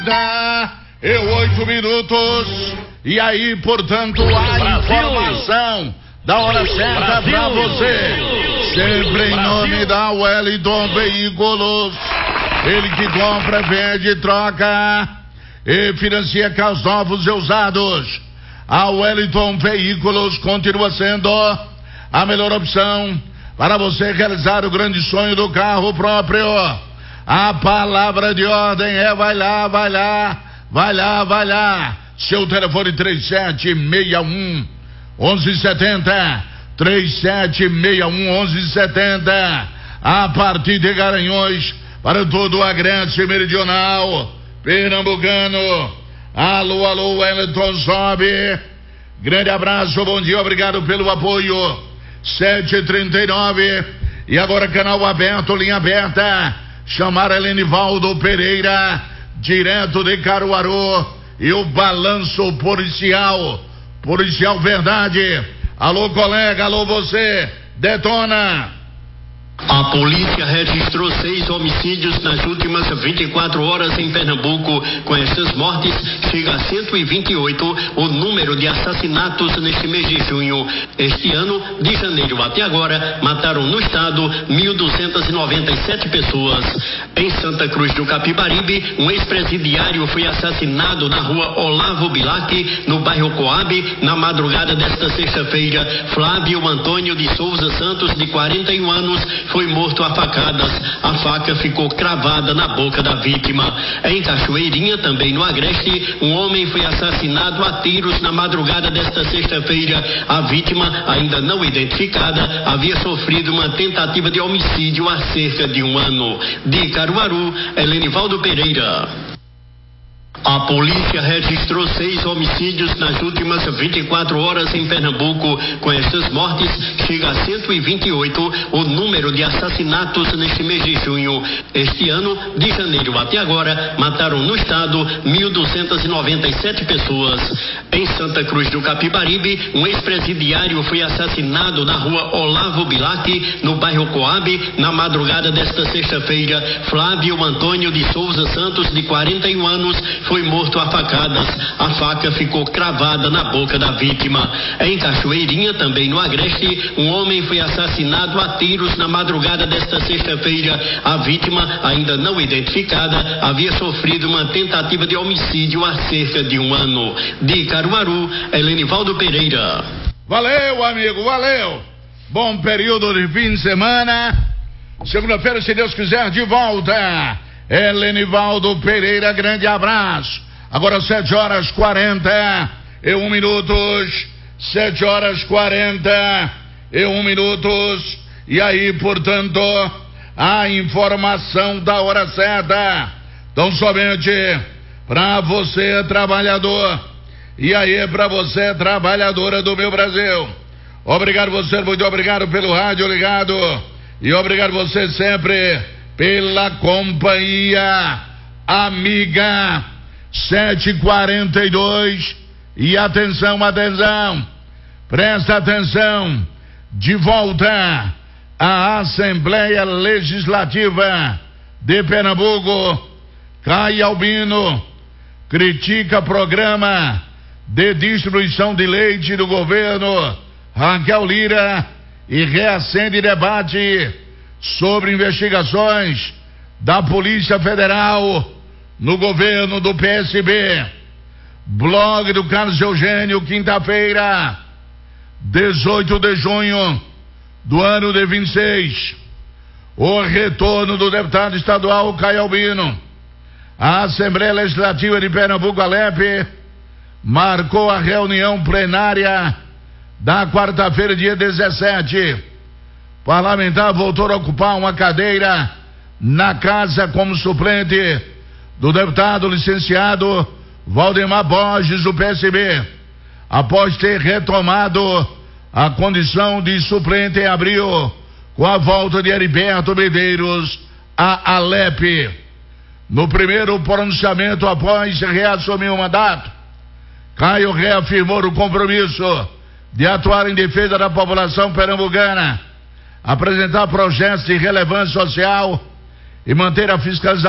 E 8 minutos. E aí, portanto, a informação da hora certa pra você. Sempre em nome da Wellington Veículos. Ele que compra, vende, troca e financia carros novos e usados. A Wellington Veículos continua sendo a melhor opção para você realizar o grande sonho do carro próprio. A palavra de ordem é vai lá, vai lá, vai lá, vai lá. Seu telefone 3761 1170, 3761 1170. A partir de Garanhuns para todo o Agreste Meridional Pernambucano. Alô, alô, Wellington sobe. Grande abraço, bom dia, obrigado pelo apoio. 7h39. E agora canal aberto, linha aberta. Chamar Elenivaldo Pereira, direto de Caruaru. E o balanço policial. Policial Verdade. Alô, colega, alô, você. Detona. A polícia registrou 6 homicídios nas últimas 24 horas em Pernambuco. Com essas mortes, chega a 128 o número de assassinatos neste mês de junho. Este ano, de janeiro até agora, mataram no estado 1.297 pessoas. Em Santa Cruz do Capibaribe, um ex-presidiário foi assassinado na rua Olavo Bilac, no bairro Coab, na madrugada desta sexta-feira. Flávio Antônio de Souza Santos, de 41 anos, foi morto a facadas. A faca ficou cravada na boca da vítima. Em Cachoeirinha, também no Agreste, um homem foi assassinado a tiros na madrugada desta sexta-feira. A vítima, ainda não identificada, havia sofrido uma tentativa de homicídio há cerca de um ano. De Caruaru, Elenivaldo Pereira. A polícia registrou 6 homicídios nas últimas 24 horas em Pernambuco. Com essas mortes, chega a 128 o número de assassinatos neste mês de junho. Este ano, de janeiro até agora, mataram no estado 1.297 pessoas. Em Santa Cruz do Capibaribe, um ex-presidiário foi assassinado na rua Olavo Bilac, no bairro Coab, na madrugada desta sexta-feira. Flávio Antônio de Souza Santos, de 41 anos, foi morto a facadas. A faca ficou cravada na boca da vítima. Em Cachoeirinha, também no Agreste, um homem foi assassinado a tiros na madrugada desta sexta-feira. A vítima, ainda não identificada, havia sofrido uma tentativa de homicídio há cerca de um ano. De Caruaru, Elenivaldo Pereira. Valeu, amigo, valeu. Bom período de fim de semana. Segunda-feira, se Deus quiser, de volta. Elenivaldo Pereira, grande abraço. Agora 7h41 minutos. 7h41 minutos. E aí, portanto, a informação da hora certa. Então, somente para você, trabalhador. E aí, para você, trabalhadora do meu Brasil. Obrigado você, muito obrigado pelo rádio ligado. E obrigado você sempre pela companhia amiga. 7h42. E atenção, atenção, presta atenção. De volta à Assembleia Legislativa de Pernambuco. Caio Albino critica programa de distribuição de leite do governo Raquel Lira e reacende debate sobre investigações da Polícia Federal no governo do PSB. Blog do Carlos Eugênio, quinta-feira, 18 de junho do ano de 26. O retorno do deputado estadual Caio Albino à Assembleia Legislativa de Pernambuco, Alep, marcou a reunião plenária da quarta-feira, dia 17. O parlamentar voltou a ocupar uma cadeira na casa como suplente do deputado licenciado Valdemar Borges, do PSB, após ter retomado a condição de suplente em abril, com a volta de Heriberto Medeiros à Alep. No primeiro pronunciamento após reassumir o mandato, Caio reafirmou o compromisso de atuar em defesa da população pernambucana, apresentar projetos de relevância social e manter a fiscalização